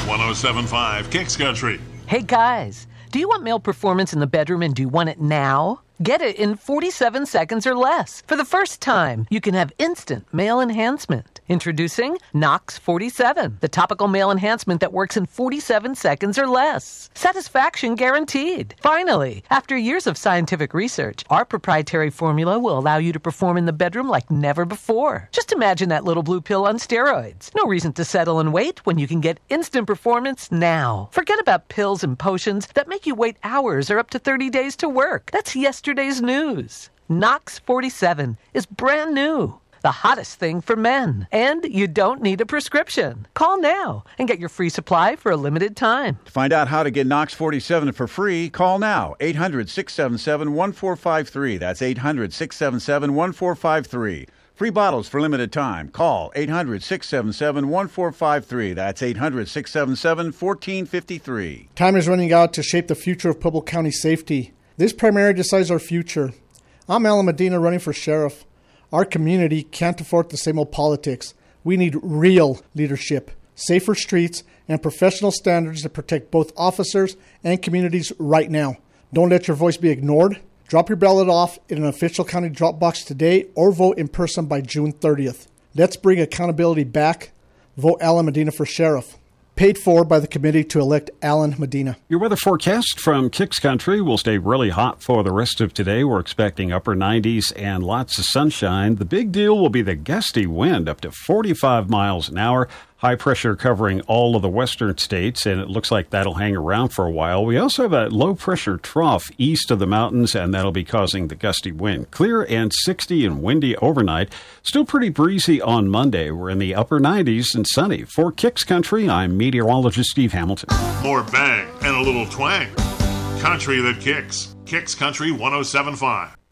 107.5 Kicks Country. Hey guys, do you want male performance in the bedroom and do you want it now? Get it in 47 seconds or less. For the first time, you can have instant male enhancement. Introducing Knox 47, the topical male enhancement that works in 47 seconds or less. Satisfaction guaranteed. Finally, after years of scientific research, our proprietary formula will allow you to perform in the bedroom like never before. Just imagine that little blue pill on steroids. No reason to settle and wait when you can get instant performance now. Forget about pills and potions that make you wait hours or up to 30 days to work. That's yesterday's news. Knox 47 is brand new. The hottest thing for men. And you don't need a prescription. Call now and get your free supply for a limited time. To find out how to get Knox 47 for free, call now. 800-677-1453. That's 800-677-1453. Free bottles for limited time. Call 800-677-1453. That's 800-677-1453. Time is running out to shape the future of Pueblo County safety. This primary decides our future. I'm Alan Medina running for sheriff. Our community can't afford the same old politics. We need real leadership, safer streets, and professional standards to protect both officers and communities right now. Don't let your voice be ignored. Drop your ballot off in an official county drop box today or vote in person by June 30th. Let's bring accountability back. Vote Alan Medina for sheriff. Paid for by the committee to elect Alan Medina. Your weather forecast from Kicks Country will stay really hot for the rest of today. We're expecting upper 90s and lots of sunshine. The big deal will be the gusty wind up to 45 miles an hour. High pressure covering all of the western states, and it looks like that'll hang around for a while. We also have a low-pressure trough east of the mountains, and that'll be causing the gusty wind. Clear and 60 and windy overnight. Still pretty breezy on Monday. We're in the upper 90s and sunny. For Kicks Country, I'm meteorologist Steve Hamilton. More bang and a little twang. Country that kicks. Kicks Country 107.5.